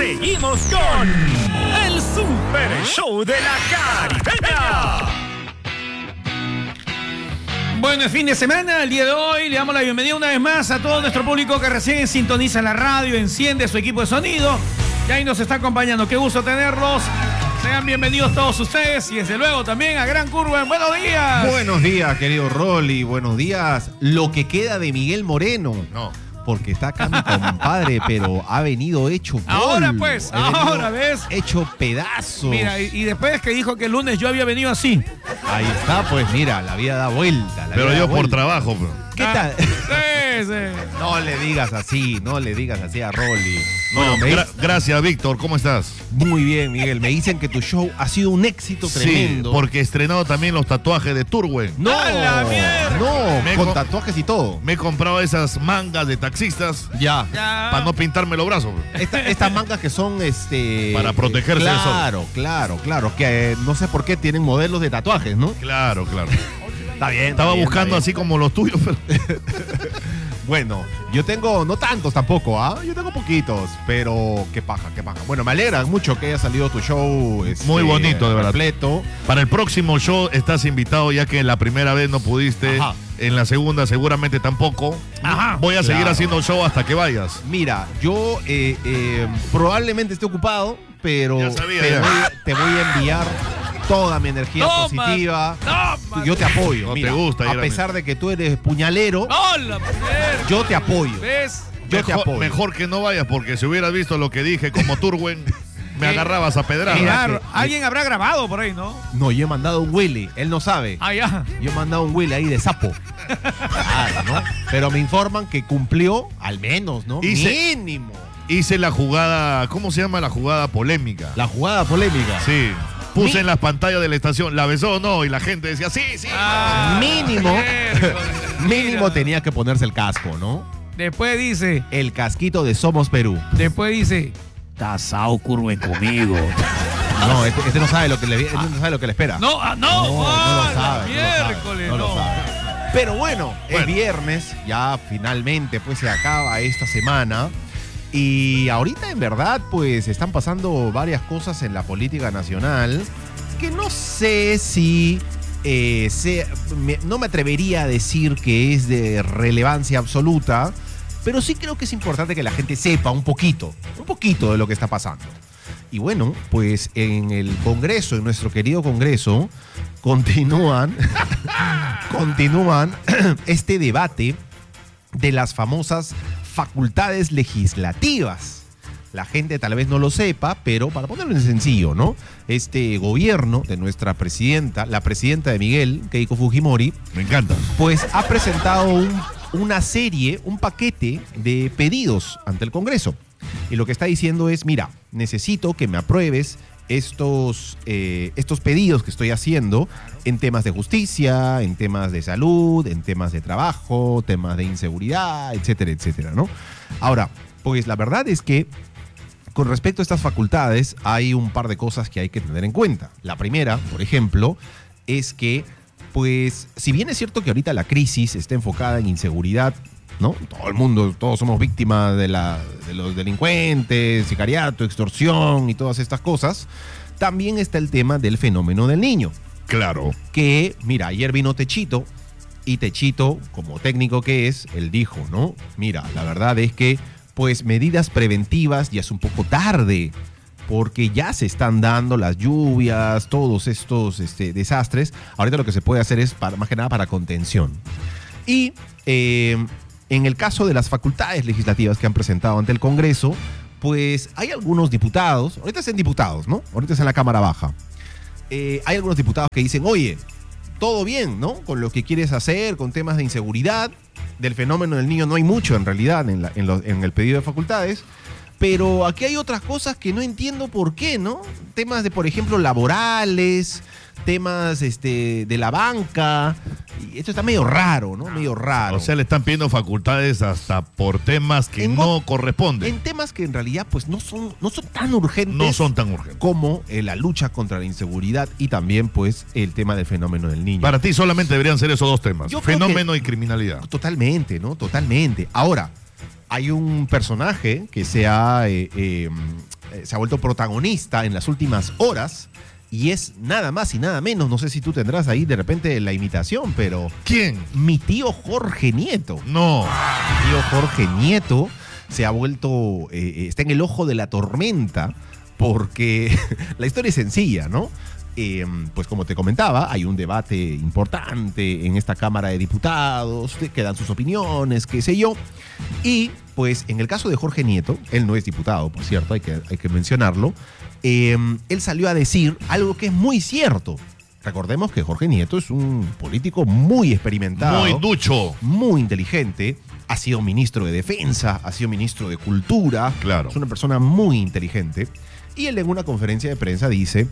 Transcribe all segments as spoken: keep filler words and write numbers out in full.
Seguimos con el Super Show de la Caribeña. Bueno, es fin de semana, el día de hoy le damos la bienvenida una vez más a todo nuestro público que recién sintoniza la radio, enciende su equipo de sonido y ahí nos está acompañando. Qué gusto tenerlos. Sean bienvenidos todos ustedes y desde luego también a Gran Curva. Buenos días. Buenos días, querido Rolly. Buenos días. Lo que queda de Miguel Moreno. No. Porque está acá mi compadre, pero ha venido hecho polvo. Ahora pues, Ha venido ahora ves. Hecho pedazos. Mira, y, y después que dijo que el lunes yo había venido así. Ahí está, pues mira, la vida da vuelta. La Pero vida yo da por vuelta. trabajo, bro. ¿Qué Ah, tal? Sí, sí. No le digas así, no le digas así a Rolly. Bueno, me gra- dice- gracias, Víctor. ¿Cómo estás? Muy bien, Miguel. Me dicen que tu show ha sido un éxito tremendo. Sí, porque he estrenado también los tatuajes de Turwen. No, ¡A la mierda! no, Me con co- tatuajes y todo. Me he comprado esas mangas de taxistas Ya. Ya. para no pintarme los brazos, bro. Esta- estas mangas que son este Para protegerse del sol. Claro, claro, claro. Que eh, no sé por qué tienen modelos de tatuajes, ¿no? Claro, claro. Está bien. Estaba buscando así como los tuyos, pero Bueno, yo tengo, no tantos tampoco, ¿ah? Yo tengo poquitos, pero qué paja, qué paja. Bueno, me alegra mucho que haya salido tu show. este, Muy bonito, de verdad. Completo. para el próximo show estás invitado, ya que la primera vez no pudiste, Ajá. en la segunda seguramente tampoco. Ajá. Voy a seguir Claro. haciendo show hasta que vayas. Mira, yo eh, eh, probablemente esté ocupado, pero Ya sabía, te, ya. Voy, te voy a enviar toda mi energía Toma, positiva. toma. Yo te apoyo. No te Mira, gusta ir a a pesar de que tú eres puñalero, Hola, mujer. yo te apoyo. ¿Ves? Yo te mejor, apoyo. mejor que no vayas, porque si hubieras visto lo que dije como Turwen, me agarrabas a pedrada. Mira, que- alguien habrá grabado por ahí, ¿no? No, yo he mandado un Willy, él no sabe. Ah, ya. Yo he mandado un Willy ahí de sapo. Claro, ¿no? Pero me informan que cumplió al menos, ¿no? Hice- Mínimo. Hice la jugada, ¿cómo se llama la jugada polémica? La jugada polémica. Sí. Puse Mi- en las pantallas de la estación, ¿la besó o no? Y la gente decía, sí, sí. Ah, Mínimo. miércoles. Mínimo Mira. tenía que ponerse el casco, ¿no? Después dice, El casquito de Somos Perú. después dice, Tasao Curwen conmigo. No, este, este no sabe lo que le este no sabe lo que le espera. no, ah, no, No, no lo ah, sabe, no lo sabe, miércoles, no lo no. sabe. Pero bueno, Bueno. el viernes ya finalmente pues se acaba esta semana y ahorita en verdad pues están pasando varias cosas en la política nacional que no sé si eh, sea- me- no me atrevería a decir que es de relevancia absoluta, pero sí creo que es importante que la gente sepa un poquito, un poquito de lo que está pasando. Y bueno, pues en el Congreso, en nuestro querido Congreso, continúan, continúan este debate de las famosas facultades legislativas. La gente tal vez no lo sepa, pero para ponerlo en sencillo, ¿no? Este gobierno de nuestra presidenta, la presidenta de Miguel, Keiko Fujimori, Me encanta. pues ha presentado un- una serie, un paquete de pedidos ante el Congreso. Y lo que está diciendo es, mira, necesito que me apruebes estos, eh, estos pedidos que estoy haciendo en temas de justicia, en temas de salud, en temas de trabajo, temas de inseguridad, etcétera, etcétera, ¿no? Ahora, pues la verdad es que con respecto a estas facultades hay un par de cosas que hay que tener en cuenta. La primera, por ejemplo, es que, pues, si bien es cierto que ahorita la crisis está enfocada en inseguridad, ¿no? Todo el mundo, todos somos víctimas de, la, de los delincuentes, sicariato, extorsión y todas estas cosas, también está el tema del fenómeno del niño. Claro. Que, mira, ayer vino Techito y Techito, como técnico que es, él dijo, ¿no? Mira, la verdad es que, pues, medidas preventivas ya es un poco tarde, porque ya se están dando las lluvias, todos estos este, desastres. Ahorita lo que se puede hacer es, para, más que nada, para contención. Y eh, en el caso de las facultades legislativas que han presentado ante el Congreso, pues hay algunos diputados, ahorita es en diputados, ¿no? Ahorita es en la Cámara Baja. Eh, hay algunos diputados que dicen, oye, todo bien, ¿no? Con lo que quieres hacer, con temas de inseguridad, del fenómeno del niño no hay mucho en realidad en, la- en los- en el pedido de facultades, pero aquí hay otras cosas que no entiendo por qué, ¿no? Temas de, por ejemplo, laborales, temas este, de la banca, y esto está medio raro, ¿no? Medio raro. O sea, le están pidiendo facultades hasta por temas que En no mo- corresponden. en temas que en realidad pues no son, no son tan urgentes. No son tan urgentes. como eh, la lucha contra la inseguridad y también pues el tema del fenómeno del niño. Para ti solamente deberían ser esos dos temas. Yo creo Fenómeno y criminalidad. Totalmente, ¿no? Totalmente. Ahora, hay un personaje que se ha, eh, eh, eh, se ha vuelto protagonista en las últimas horas y es nada más y nada menos, no sé si tú tendrás ahí de repente la imitación, pero... ¿Quién? Mi tío Jorge Nieto. No. Mi tío Jorge Nieto se ha vuelto, eh, está en el ojo de la tormenta porque la historia es sencilla, ¿no? Eh, pues como te comentaba, hay un debate importante en esta Cámara de Diputados, que dan sus opiniones, qué sé yo. Y pues en el caso de Jorge Nieto, él no es diputado, por cierto, hay que, hay que mencionarlo, eh, él salió a decir algo que es muy cierto. Recordemos que Jorge Nieto es un político muy experimentado. Muy ducho. Muy inteligente. Ha sido ministro de Defensa, ha sido ministro de Cultura. Claro. Es una persona muy inteligente. Y él en una conferencia de prensa dice...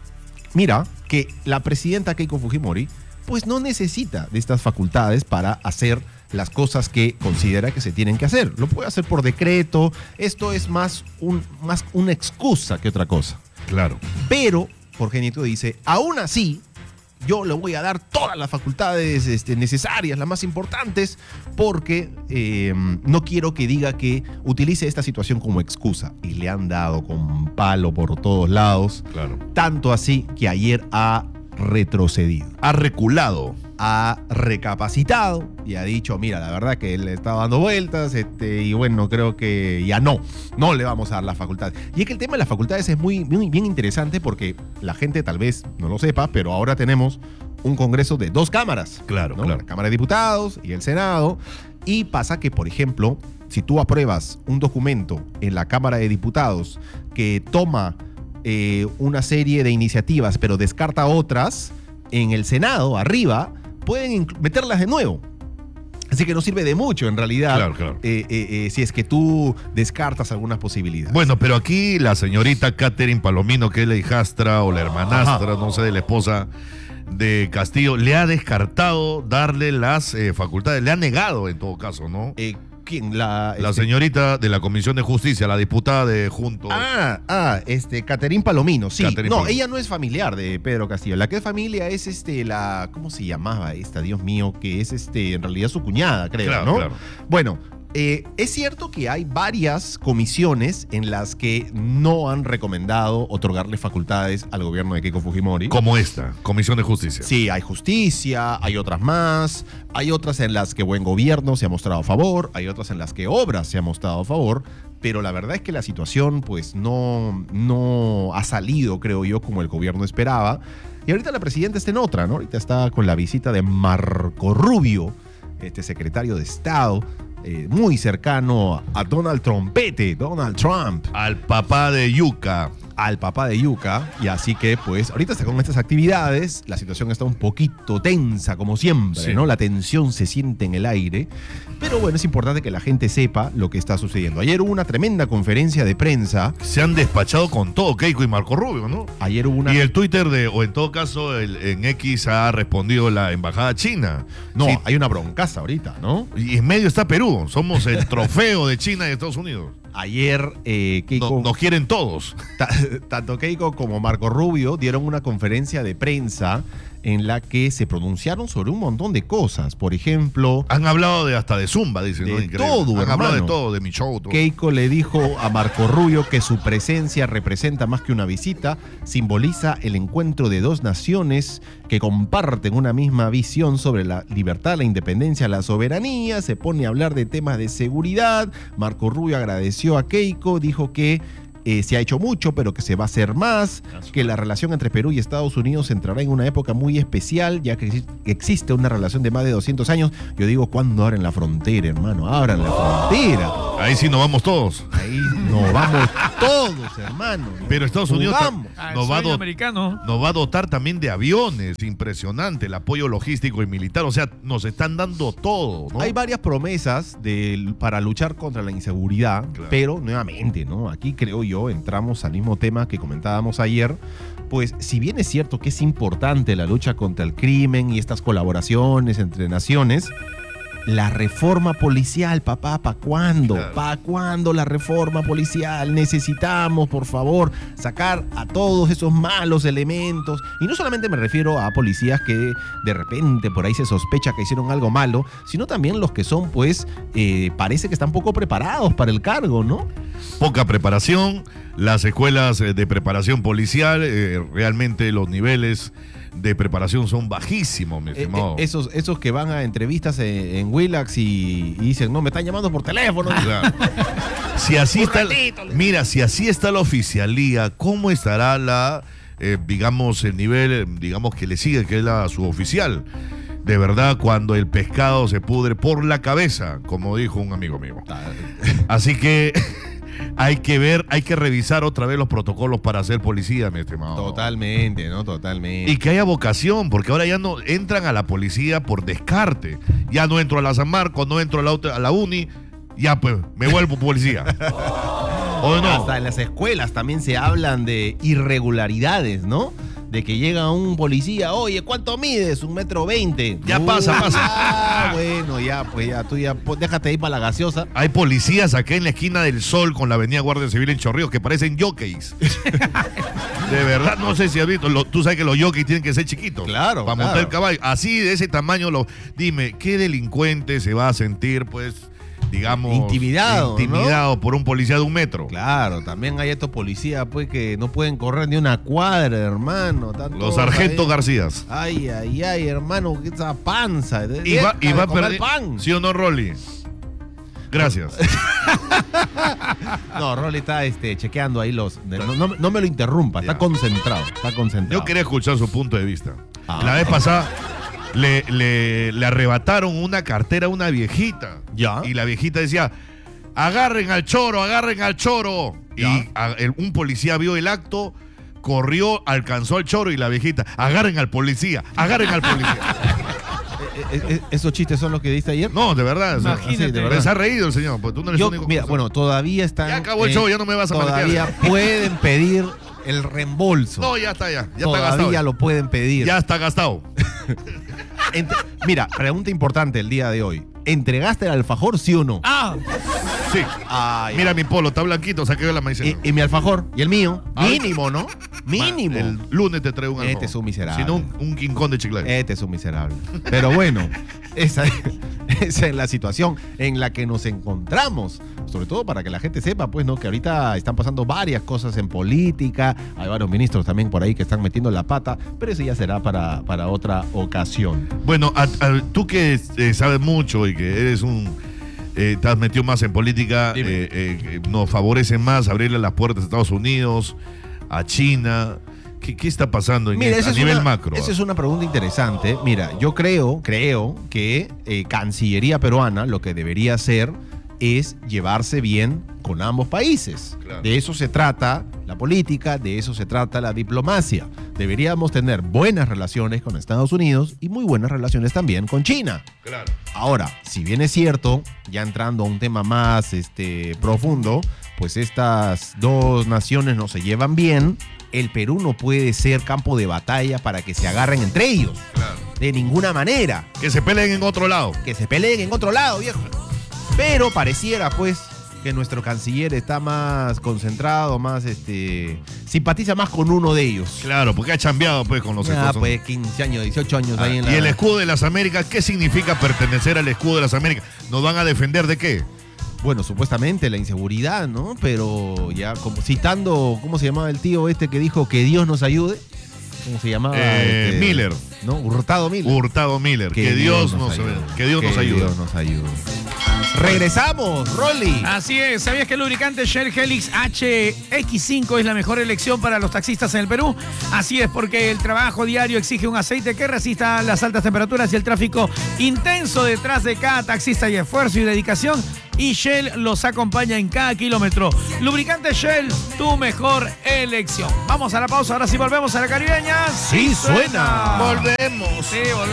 Mira, que la presidenta Keiko Fujimori pues no necesita de estas facultades para hacer las cosas que considera que se tienen que hacer. Lo puede hacer por decreto. Esto es más, un, más una excusa que otra cosa. Claro. Pero Jorge Nieto dice, aún así, yo le voy a dar todas las facultades este, necesarias, las más importantes, porque eh, no quiero que diga que utilice esta situación como excusa. Y le han dado con palo por todos lados. Claro. Tanto así que ayer ha retrocedido. Ha reculado. Ha recapacitado y ha dicho, mira, la verdad que él estaba dando vueltas este, y bueno, creo que ya no, no le vamos a dar las facultades. Y es que el tema de las facultades es muy, muy bien interesante porque la gente tal vez no lo sepa, pero ahora tenemos un Congreso de dos cámaras. Claro, ¿no? claro. La Cámara de Diputados y el Senado. Y pasa que, por ejemplo, si tú apruebas un documento en la Cámara de Diputados que toma eh, una serie de iniciativas pero descarta otras, en el Senado, arriba, pueden meterlas de nuevo. Así que no sirve de mucho, en realidad, Claro, claro. eh, eh, eh, si es que tú descartas algunas posibilidades. Bueno, pero aquí la señorita Catherine Palomino, que es la hijastra o la hermanastra, Ajá. no sé, de la esposa de Castillo, le ha descartado darle las eh, facultades, le ha negado en todo caso, ¿no? Eh, ¿Quién? La, La este- señorita de la Comisión de Justicia, la diputada de Juntos. Ah, ah, este, Caterín Palomino, sí. Catherine no, Palomino. ella no es familiar de Pedro Castillo. La que es familia es este, la, ¿cómo se llamaba esta? Dios mío, que es este, en realidad su cuñada, creo, Claro, ¿no? claro. Bueno, eh, es cierto que hay varias comisiones en las que no han recomendado otorgarle facultades al gobierno de Keiko Fujimori. Como esta, Comisión de Justicia. Sí, hay justicia, hay otras más, hay otras en las que buen gobierno se ha mostrado a favor, hay otras en las que obras se ha mostrado a favor, pero la verdad es que la situación pues no, no ha salido, creo yo, como el gobierno esperaba. Y ahorita la presidenta está en otra, ¿no? Ahorita está con la visita de Marco Rubio, este secretario de Estado, eh, muy cercano a Donald Trompete, Donald Trump. Al papá de Yuca. Al papá de Yuca, y así que pues ahorita está con estas actividades, la situación está un poquito tensa como siempre, Sí. ¿no? La tensión se siente en el aire, pero bueno, es importante que la gente sepa lo que está sucediendo. Ayer hubo una tremenda conferencia de prensa, Se han despachado con todo Keiko y Marco Rubio, ¿no? ayer hubo una... Y el Twitter de, o en todo caso, el, en X ha respondido la embajada china. No, Sí, hay una broncaza ahorita, ¿no? y en medio está Perú. Somos el trofeo de China y de Estados Unidos. Ayer eh, Keiko... No- nos quieren todos. Ta- Tanto Keiko como Marco Rubio dieron una conferencia de prensa en la que se pronunciaron sobre un montón de cosas. Por ejemplo, Han hablado de hasta de Zumba, dicen. De ¿no? Increíble. todo, Han hablado de hermano. todo, de mi show. todo. Keiko le dijo a Marco Rubio que su presencia representa más que una visita, simboliza el encuentro de dos naciones que comparten una misma visión sobre la libertad, la independencia, la soberanía. Se pone a hablar de temas de seguridad. Marco Rubio agradeció a Keiko, dijo que eh, se ha hecho mucho, pero que se va a hacer más, que la relación entre Perú y Estados Unidos entrará en una época muy especial, ya que exi- existe una relación de más de doscientos años. Yo digo, ¿cuándo abren la frontera, hermano? Abran la frontera. Ahí sí nos vamos todos. Ahí nos vamos todos, hermano. Pero Estados Unidos ta- Jugamos. Ah, el nos, va a sueño do- americano. nos va a dotar también de aviones. Impresionante el apoyo logístico y militar. O sea, nos están dando todo, ¿no? Hay varias promesas de, para luchar contra la inseguridad, Claro. pero nuevamente, ¿no? Aquí creo yo entramos al mismo tema que comentábamos ayer. Pues si bien es cierto que es importante la lucha contra el crimen y estas colaboraciones entre naciones, La reforma policial, papá, ¿para cuándo? Claro. ¿Para cuándo la reforma policial? Necesitamos, por favor, sacar a todos esos malos elementos. Y no solamente me refiero a policías que de repente por ahí se sospecha que hicieron algo malo, sino también los que son, pues, eh, parece que están poco preparados para el cargo, ¿no? Poca preparación, las escuelas eh, de preparación policial, eh, realmente los niveles de preparación son bajísimos, mi Eh, estimado. eh, esos, esos que van a entrevistas en, en Willax y, y dicen, no, me están llamando por teléfono. Claro. Si así está, mira, si así está la oficialía, ¿cómo estará la, eh, digamos, el nivel, eh, digamos, que le sigue, que es la suboficial? De verdad, cuando el pescado se pudre por la cabeza, como dijo un amigo mío. Así que hay que ver, hay que revisar otra vez los protocolos para ser policía, mi estimado. Totalmente, ¿no? Totalmente. Y que haya vocación, porque ahora ya no entran a la policía por descarte. Ya no entro a la San Marcos, no entro a la, a la uni, ya pues me vuelvo policía. ¿O no? Hasta en las escuelas también se hablan de irregularidades, ¿no? De que llega un policía, oye, ¿cuánto mides? Un metro veinte. Ya pasa, pasa. Ah, bueno, ya, pues ya, tú ya, pues, déjate ir para la gaseosa. Hay policías acá en la esquina del Sol con la avenida Guardia Civil en Chorrillos que parecen jockeys. De verdad, no sé si has visto. Lo, tú sabes que los jockeys tienen que ser chiquitos. Claro, Para claro. montar el caballo. Así, de ese tamaño, lo, dime, ¿qué delincuente se va a sentir, pues, digamos... Intimidado, Intimidado por un policía de un metro? Claro, también hay estos policías, pues, que no pueden correr ni una cuadra, hermano. Están Los todos sargentos ahí. Garcías. Ay, ay, ay, hermano, esa panza. Y va, y va a perder. pan. ¿Sí o no, Rolly? Gracias. No, Rolly está este, chequeando ahí los... No, no- no me lo interrumpa, Ya. está concentrado, está concentrado. Yo quería escuchar su punto de vista. Ah. La vez pasada le, le, le arrebataron una cartera a una viejita. Ya. Y la viejita decía, agarren al choro, agarren al choro. Ya. Y a- el- un policía vio el acto, corrió, alcanzó al choro y la viejita, agarren al policía, agarren al policía. Eh, eh, ¿Esos chistes son los que diste ayer? No, de verdad. o sea, Imagínate. sí, de verdad. Se ha reído el señor, pues tú no eres Yo, el único. mira, que- bueno, todavía están... Ya acabó el show, ya no me vas a Todavía maletear. pueden pedir el reembolso. No, ya está, ya. Ya está todavía gastado. lo pueden pedir. Ya está gastado. Ent- Mira, pregunta importante el día de hoy. ¿Entregaste el alfajor, sí o no? Ah, Sí. Ay, Mira mi polo, está blanquito, saqué de la maicena. y, y mi alfajor, y el mío, Ay. mínimo, ¿no? Mínimo. El lunes te traigo un Este alfajor. es un miserable. Si no, un, un King Kong de Chiclayo. Este es un miserable. Pero bueno, esa, esa es la situación en la que nos encontramos. Sobre todo para que la gente sepa, pues, ¿no? Que ahorita están pasando varias cosas en política. Hay varios ministros también por ahí que están metiendo la pata. Pero eso ya será para, para otra ocasión. Bueno, a- a- tú que eh, sabes mucho y que eres un... eh, te has metido más en política, Dime. eh, eh, nos favorece más abrirle las puertas a Estados Unidos, a China. ¿Qué, qué está pasando en Mira, esto? esa a es nivel una, macro? Esa es una pregunta interesante. Mira, yo creo, creo que eh, Cancillería peruana lo que debería hacer es llevarse bien con ambos países. Claro. De eso se trata la política, de eso se trata la diplomacia. Deberíamos tener buenas relaciones con Estados Unidos y muy buenas relaciones también con China. Claro. Ahora, si bien es cierto, ya entrando a un tema más este, profundo, pues estas dos naciones no se llevan bien. El Perú no puede ser campo de batalla para que se agarren entre ellos. Claro. De ninguna manera. Que se peleen en otro lado. Que se peleen en otro lado, viejo. Pero pareciera, pues, que nuestro canciller está más concentrado, más, este... simpatiza más con uno de ellos. Claro, porque ha chambeado pues con los Ah, Estados pues, quince años, dieciocho años Ah, ahí en la... y el escudo de las Américas, ¿qué significa pertenecer al escudo de las Américas? ¿Nos van a defender de qué? Bueno, supuestamente la inseguridad, ¿no? Pero ya como citando, ¿cómo se llamaba el tío este que dijo que Dios nos ayude? ¿Cómo se llamaba? Eh, Este, Miller. ¿No? Hurtado Miller. Hurtado Miller. Que, Dios, nos, que Dios nos Que ayude. Dios nos ayude. Regresamos, Rolly. así es. ¿Sabías que el lubricante Shell Helix H X cinco es la mejor elección para los taxistas en el Perú? Así es, porque el trabajo diario exige un aceite que resista las altas temperaturas y el tráfico intenso detrás de cada taxista. Y esfuerzo y dedicación. Y Shell los acompaña en cada kilómetro. Lubricante Shell, tu mejor elección. Vamos a la pausa. Ahora sí volvemos a la caribeña. Sí suena. Volvemos. Sí, volvemos.